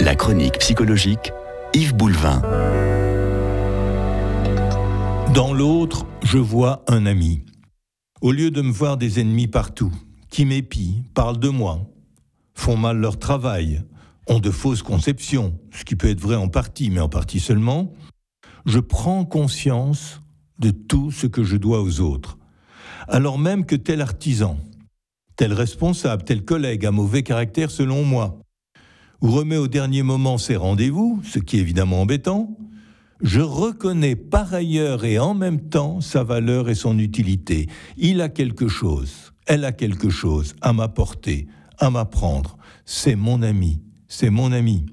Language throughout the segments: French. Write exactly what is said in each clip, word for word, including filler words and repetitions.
La chronique psychologique, Yves Boulevin. Dans l'autre, je vois un ami. Au lieu de me voir des ennemis partout, qui m'épient, parlent de moi, font mal leur travail, ont de fausses conceptions, ce qui peut être vrai en partie, mais en partie seulement, je prends conscience de tout ce que je dois aux autres. Alors même que tel artisan, tel responsable, tel collègue a mauvais caractère selon moi, ou remet au dernier moment ses rendez-vous, ce qui est évidemment embêtant, je reconnais par ailleurs et en même temps sa valeur et son utilité. Il a quelque chose, elle a quelque chose à m'apporter, à m'apprendre. C'est mon ami, c'est mon ami.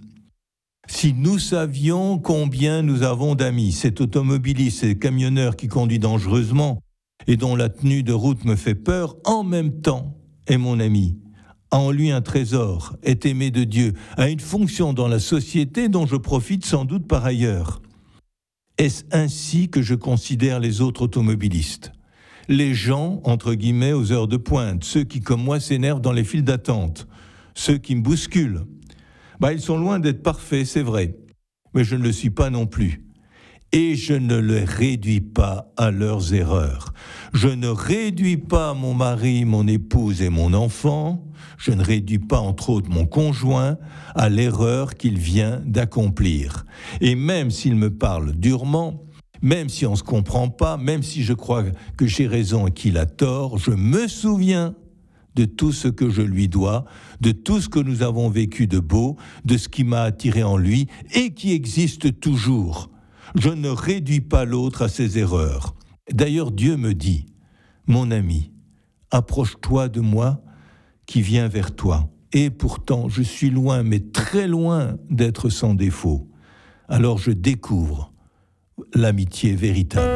Si nous savions combien nous avons d'amis, cet automobiliste, cet camionneur qui conduit dangereusement et dont la tenue de route me fait peur, en même temps est mon ami, a en lui un trésor, est aimé de Dieu, a une fonction dans la société dont je profite sans doute par ailleurs. Est-ce ainsi que je considère les autres automobilistes ? Les gens, entre guillemets, aux heures de pointe, ceux qui, comme moi, s'énervent dans les files d'attente, ceux qui me bousculent. Bah, ils sont loin d'être parfaits, c'est vrai, mais je ne le suis pas non plus. Et je ne les réduis pas à leurs erreurs. Je ne réduis pas mon mari, mon épouse et mon enfant, je ne réduis pas entre autres mon conjoint à l'erreur qu'il vient d'accomplir. Et même s'il me parle durement, même si on ne se comprend pas, même si je crois que j'ai raison et qu'il a tort, je me souviens de tout ce que je lui dois, de tout ce que nous avons vécu de beau, de ce qui m'a attiré en lui et qui existe toujours. Je ne réduis pas l'autre à ses erreurs. D'ailleurs, Dieu me dit, mon ami, approche-toi de moi qui viens vers toi. Et pourtant, je suis loin, mais très loin d'être sans défaut. Alors je découvre l'amitié véritable.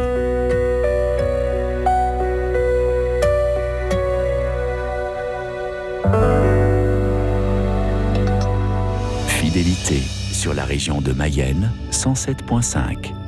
Fidélité sur la région de Mayenne, cent sept virgule cinq.